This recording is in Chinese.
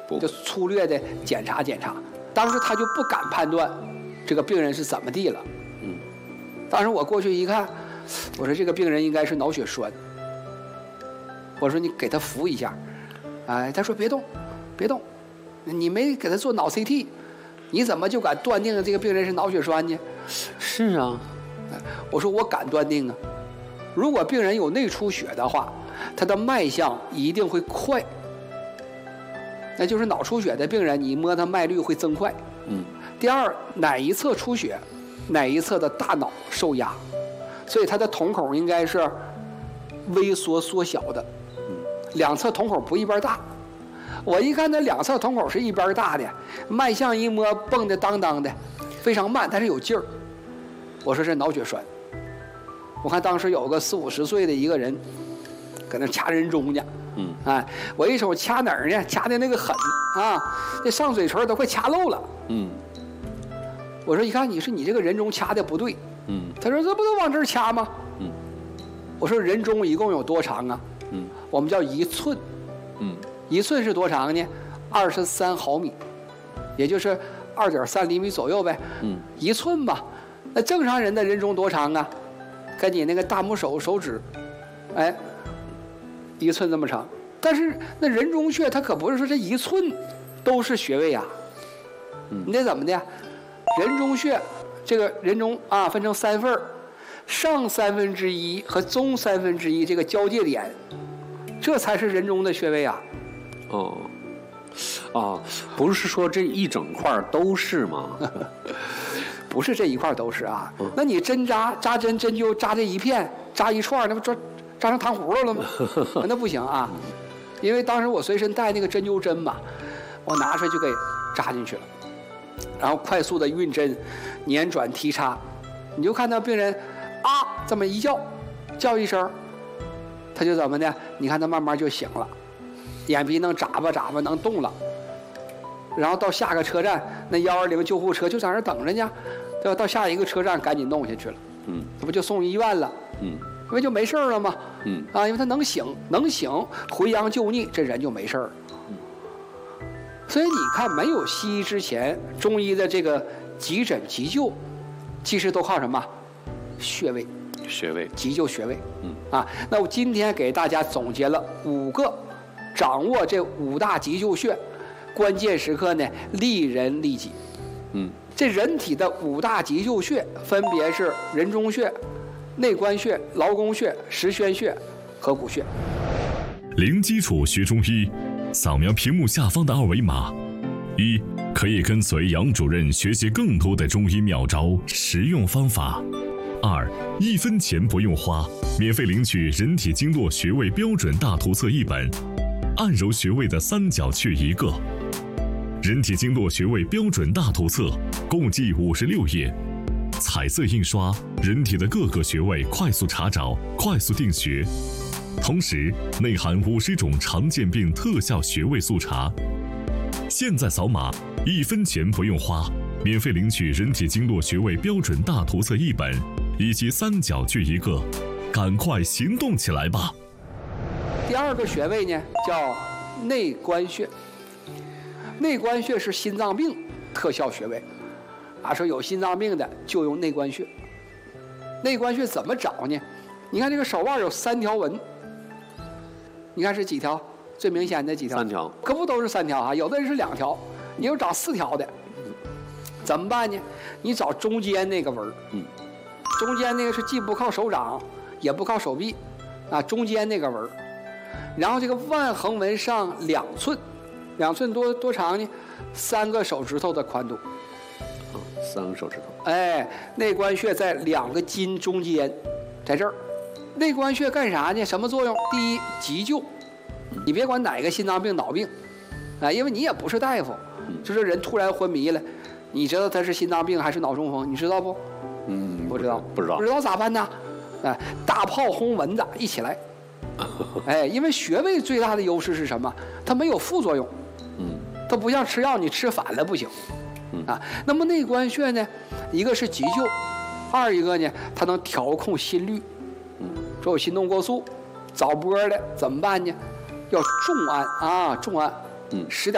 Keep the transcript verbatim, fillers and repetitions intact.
就粗略的检查检查。当时他就不敢判断这个病人是怎么地了。 嗯， 当时我过去一看，我说这个病人应该是脑血栓。我说你给他扶一下，哎，他说别动，别动，你没给他做脑 C T， 你怎么就敢断定这个病人是脑血栓呢？ 是啊， 我说我敢断定啊，如果病人有内出血的话，他的脉象一定会快。那就是脑出血的病人，你摸他脉率会增快。 嗯。 第二，哪一侧出血，哪一侧的大脑受压，所以他的瞳孔应该是微缩缩小的。 嗯。 两侧瞳孔不一边大。我一看那两侧瞳孔是一边大的，脉象一摸蹦的当当的，非常慢，但是有劲儿。我说是脑血栓。我看当时有个四五十岁的一个人，搁那掐人中呢。 嗯， 哎，我一瞅掐哪儿呢？掐的那个狠啊，这上嘴唇都快掐漏了。 嗯， 我说一看你是你这个人中掐的不对。 嗯， 他说这不都往这儿掐吗？ 嗯， 我说人中一共有多长啊？ 嗯， 我们叫一寸。 嗯， 一寸是多长呢？二十三毫米，也就是二点三厘米左右呗。 嗯， 一寸吧。那正常人的人中多长啊？跟你那个大拇手手指，哎。一寸这么长，但是那人中穴它可不是说这一寸都是穴位啊， 嗯， 你得怎么的？人中穴这个人中啊分成三份，上三分之一和中三分之一这个交界点，这才是人中的穴位啊。 哦，啊，不是说这一整块都是吗？ 不是这一块都是啊，嗯，那你针扎扎针针灸扎这一片扎一串，那不抓扎成糖葫芦了吗？那不行啊，因为当时我随身带那个针灸针嘛，我拿出来就给扎进去了，然后快速的运针，捻转提插，你就看到病人啊这么一叫，叫一声，他就怎么的？你看他慢慢就醒了，眼皮能眨巴眨巴，能动了。然后到下个车站，那幺二零救护车就在那儿等着呢，对吧？到下一个车站赶紧弄下去了， 嗯， 这不就送医院了？ 嗯。 因为就没事了嘛， 嗯啊，因为他能醒，能醒，回阳救逆，这人就没事儿。 嗯， 所以你看，没有西医之前，中医的这个急诊急救，其实都靠什么？穴位， 穴位， 急救穴位。 嗯， 啊，那我今天给大家总结了五个，掌握这五大急救穴，关键时刻呢，利人利己。 嗯， 这人体的五大急救穴分别是人中穴、内关穴、劳宫穴、实宣穴和骨穴。 零基础学中医，扫描屏幕下方的二维码，一可以跟随杨主任学习更多的中医妙招、实用方法；二一分钱不用花，免费领取人体经络穴位标准大图册一本，按揉穴位的三角穴一个。人体经络穴位标准大图册共计五十六页。彩色印刷，人体的各个穴位快速查找，快速定穴，同时内含五十种常见病特效穴位速查。现在扫码，一分钱不用花，免费领取人体经络穴位标准大图册一本，以及三角穴一个，赶快行动起来吧！ 第二个穴位呢，叫内关穴。内关穴是心脏病特效穴位。啊，说有心脏病的就用内关穴。内关穴怎么找呢？你看这个手腕有三条纹，你看是几条？最明显的几条？ 三条。 可不都是三条啊？有的人是两条，你有找四条的，怎么办呢？你找中间那个纹， 嗯， 中间那个是既不靠手掌，也不靠手臂，啊，中间那个纹，然后这个腕横纹上两寸，两寸多多长呢？三个手指头的宽度。 三个手指头， 哎，内关穴在两个筋中间，在这儿。内关穴干啥呢？什么作用？第一，急救。你别管哪个心脏病、脑病，啊，因为你也不是大夫，就是人突然昏迷了，你知道他是心脏病还是脑中风？你知道不？ 嗯， 不知道， 不知道， 不知道咋办呢？哎，大炮轰蚊子一起来。哎，因为穴位最大的优势是什么？它没有副作用。 嗯，它不像吃药，你吃反了不行。啊，那么内关穴呢，一个是急救，二一个呢，它能调控心率。 嗯， 说有心动过速、早搏的怎么办呢？要重按啊，重按， 嗯， 十点。